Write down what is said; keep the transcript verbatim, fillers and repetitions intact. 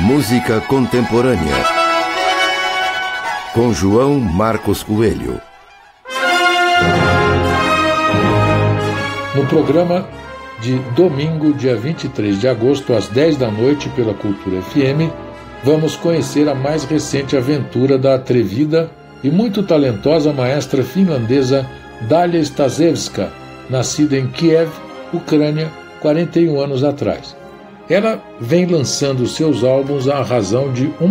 Música contemporânea, com João Marcos Coelho. No programa de domingo, dia vinte e três de agosto, às dez da noite, pela Cultura F M, vamos conhecer a mais recente aventura da atrevida e muito talentosa maestra finlandesa Dalia Stasevska, nascida em Kiev, Ucrânia, quarenta e um anos atrás. Ela vem lançando seus álbuns à razão de um